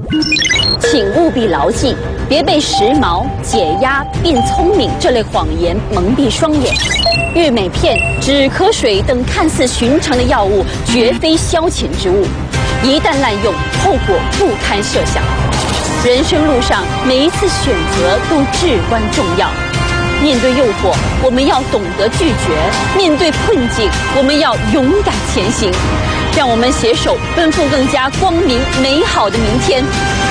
请务必牢记，别被时髦、解压、变聪明这类谎言蒙蔽双眼。悦美片、止咳水等看似寻常的药物，绝非消遣之物，一旦滥用，后果不堪设想。人生路上，每一次选择都至关重要。面对诱惑，我们要懂得拒绝；面对困境，我们要勇敢前行。让我们携手奔赴更加光明美好的明天。